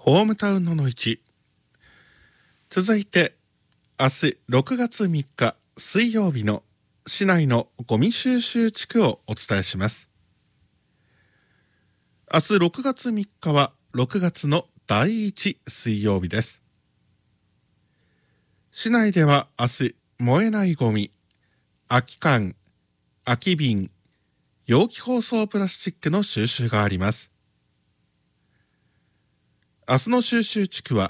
ホームタウンのの市。続いて明日6月3日水曜日の市内のゴミ収集地区をお伝えします。明日6月3日は6月の第1水曜日です。市内では明日燃えないゴミ、空き缶、空き瓶、容器包装プラスチックの収集があります。明日の収集地区は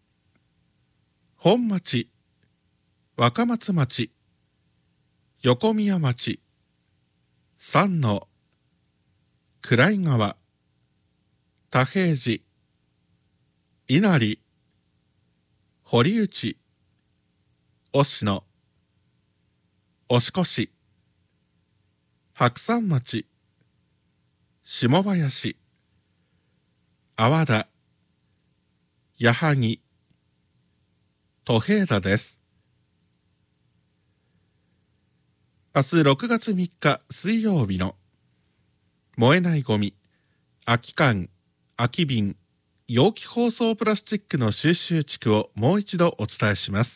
本町、若松町、横宮町、山野、暗井川、田平寺、稲荷、堀内、忍野、押越、白山町、下林、阿波田、矢作、戸平田です。明日6月3日水曜日の燃えないゴミ、空き缶、空き瓶、容器包装プラスチックの収集地区をもう一度お伝えします。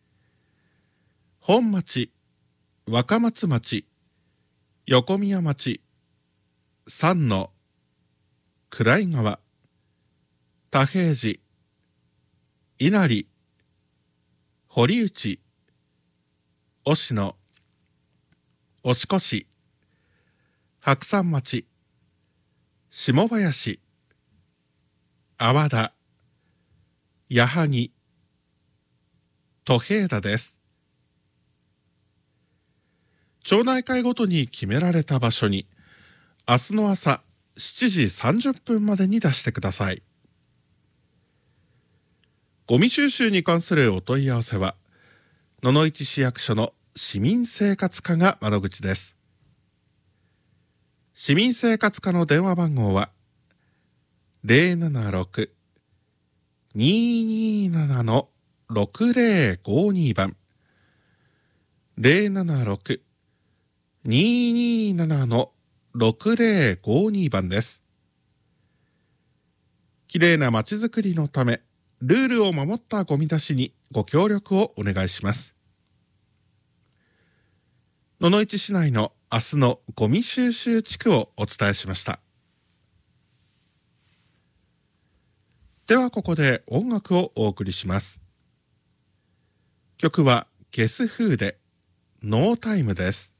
本町、若松町、横宮町、山野、暗井川、田平寺、稲荷、堀内、忍野、押越、白山町、下林、阿波田、矢作、戸平田です。町内会ごとに決められた場所に明日の朝7時30分までに出してください。ゴミ収集に関するお問い合わせは野々市市役所の市民生活課が窓口です。市民生活課の電話番号は 076-227-6052 番 076-227-6052 番です。きれいなまちづくりのためルールを守ったゴミ出しにご協力をお願いします。野々市市内の明日のゴミ収集地区をお伝えしました。ではここで音楽をお送りします。曲はゲスフーでノータイムです。